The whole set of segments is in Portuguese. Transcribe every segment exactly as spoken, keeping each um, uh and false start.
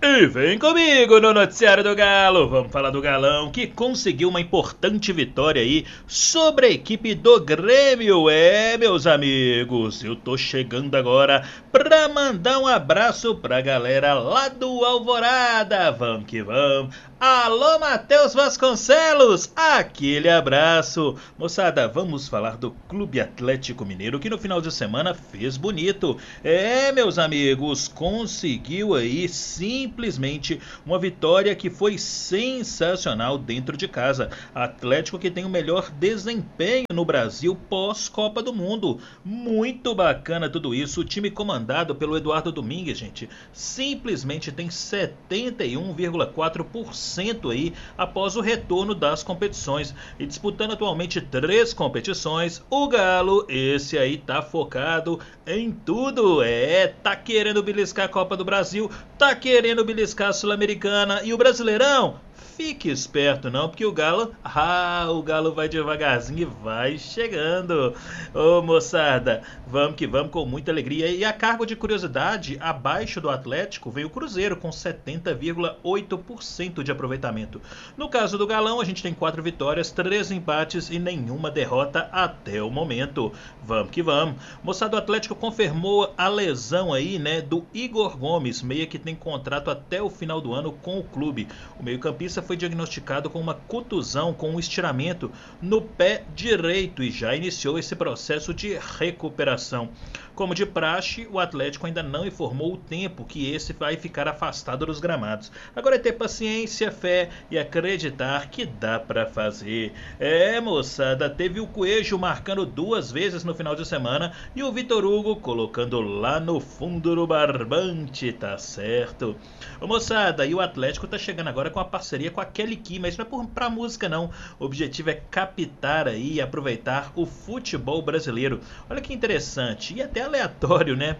E vem comigo no noticiário do Galo, vamos falar do Galão que conseguiu uma importante vitória aí sobre a equipe do Grêmio. É, meus amigos, eu tô chegando agora pra mandar um abraço pra galera lá do Alvorada. Vamos que vamos. Alô, Matheus Vasconcelos, aquele abraço. Moçada, vamos falar do Clube Atlético Mineiro que no final de semana fez bonito. É, meus amigos, conseguiu aí simplesmente uma vitória que foi sensacional dentro de casa. Atlético que tem o melhor desempenho no Brasil pós-Copa do Mundo. Muito bacana tudo isso. O time comandado pelo Eduardo Domingues, gente, simplesmente tem setenta e um vírgula quatro por cento aí após o retorno das competições e disputando atualmente três competições. O Galo, esse aí tá focado em tudo, é, tá querendo beliscar a Copa do Brasil, tá querendo beliscar a Sul-Americana e o Brasileirão. Fique esperto não, porque o Galo, ah, o Galo vai devagarzinho e vai chegando. Ô moçada, vamos que vamos com muita alegria. E a cargo de curiosidade, abaixo do Atlético vem o Cruzeiro com setenta vírgula oito por cento de aproveitamento. No caso do Galão, a gente tem quatro vitórias, três empates e nenhuma derrota até o momento. Vamos que vamos. Moçada, o Atlético confirmou a lesão aí, né, do Igor Gomes, meia que tem contrato até o final do ano com o clube. O meio-campista foi diagnosticado com uma contusão com um estiramento no pé direito e já iniciou esse processo de recuperação. Como de praxe, o Atlético ainda não informou o tempo que esse vai ficar afastado dos gramados. Agora é ter paciência, fé e acreditar que dá pra fazer. É, moçada, teve o Coelho marcando duas vezes no final de semana e o Vitor Hugo colocando lá no fundo do barbante, tá certo. Ô, moçada, e o Atlético tá chegando agora com a parceria com a Kelly Key, mas não é por, pra música não. O objetivo é captar aí e aproveitar o futebol brasileiro. Olha que interessante e até aleatório, né?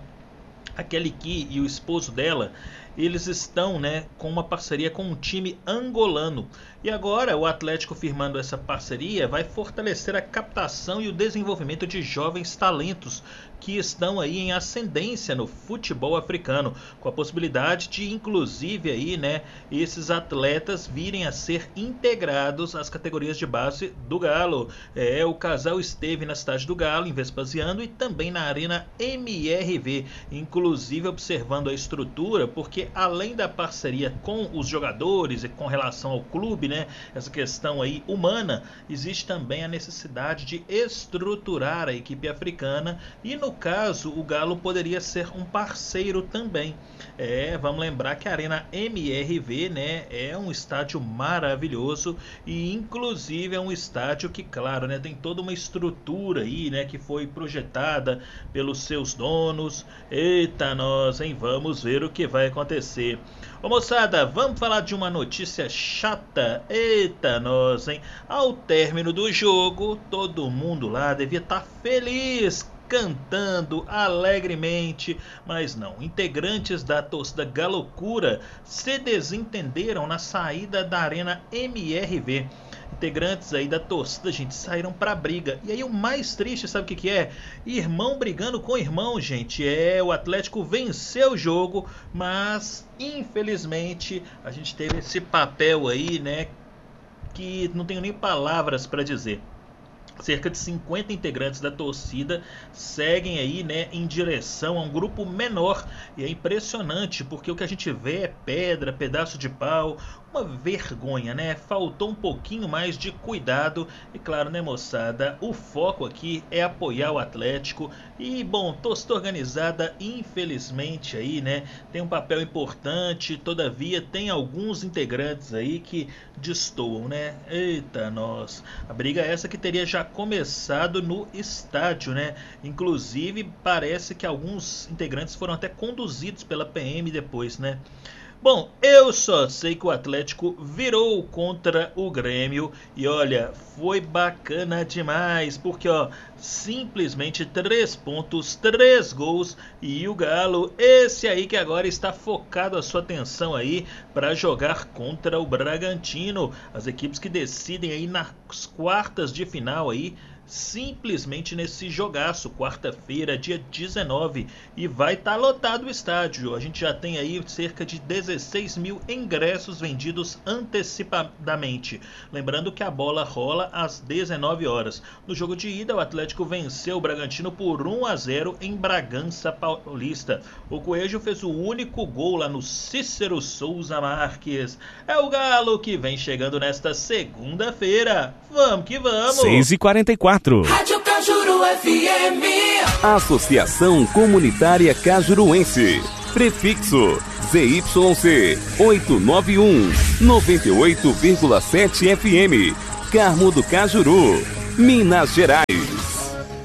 A Kelly Key e o esposo dela, eles estão, né, com uma parceria com um time angolano. E agora o Atlético, firmando essa parceria, vai fortalecer a captação e o desenvolvimento de jovens talentos que estão aí em ascendência no futebol africano, com a possibilidade de, inclusive, aí, né, esses atletas virem a ser integrados às categorias de base do Galo. É, o casal esteve na cidade do Galo, em Vespasiano, e também na Arena M R V, inclusive observando a estrutura, porque além da parceria com os jogadores e com relação ao clube, né, essa questão aí humana, existe também a necessidade de estruturar a equipe africana e no caso o Galo poderia ser um parceiro também. É, vamos lembrar que a Arena M R V, né, é um estádio maravilhoso e inclusive é um estádio que, claro, né, tem toda uma estrutura aí, né, que foi projetada pelos seus donos. Eita nós, hein, vamos ver o que vai acontecer. Ô moçada, vamos falar de uma notícia chata. Eita nós, hein, ao término do jogo todo mundo lá devia estar feliz, cantando alegremente, mas não, integrantes da torcida Galocura se desentenderam na saída da Arena M R V. Integrantes aí da torcida, gente, saíram pra briga. E aí o mais triste, sabe o que que é? Irmão brigando com irmão, gente. É, o Atlético venceu o jogo, mas infelizmente a gente teve esse papel aí, né, que não tenho nem palavras pra dizer. Cerca de cinquenta integrantes da torcida seguem aí, né, em direção a um grupo menor. E é impressionante porque o que a gente vê é pedra, pedaço de pau, uma vergonha, né? Faltou um pouquinho mais de cuidado. E claro, né, moçada, o foco aqui é apoiar o Atlético. E bom, torcida organizada, infelizmente aí, né, tem um papel importante. Todavia tem alguns integrantes aí que destoam, né? Eita nós, a briga é essa que teria já começado no estádio, né? Inclusive parece que alguns integrantes foram até conduzidos pela P M depois, né? Bom, eu só sei que o Atlético virou contra o Grêmio e olha, foi bacana demais, porque ó, simplesmente três pontos, três gols e o Galo, esse aí que agora está focado a sua atenção aí para jogar contra o Bragantino, as equipes que decidem aí nas quartas de final aí simplesmente nesse jogaço, quarta-feira, dia dezenove, e vai estar tá lotado o estádio. A gente já tem aí cerca de dezesseis mil ingressos vendidos antecipadamente. Lembrando que a bola rola às dezenove horas. No jogo de ida, o Atlético venceu o Bragantino por um a zero em Bragança Paulista. O Coelho fez o único gol lá no Cícero Souza Marques. É o Galo que vem chegando nesta segunda-feira. Vamos que vamos! seis e quarenta e quatro. Rádio Cajuru F M. Associação Comunitária Cajuruense. Prefixo Z Y C oitocentos e noventa e um, noventa e oito vírgula sete F M. Carmo do Cajuru, Minas Gerais.